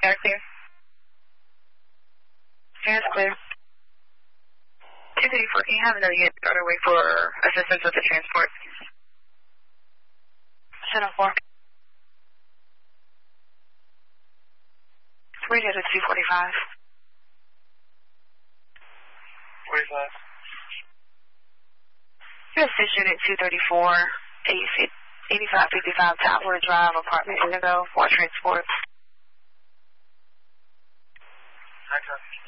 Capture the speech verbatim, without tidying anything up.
Air clear. Air clear. two thirty-four, can you have another unit on our way for assistance with the transport? seven four. Radio to two forty-five. forty-five. U S Fish Unit two thirty-four, eighty-five fifty-five Tower Drive, apartment Indigo, for transport. Hi,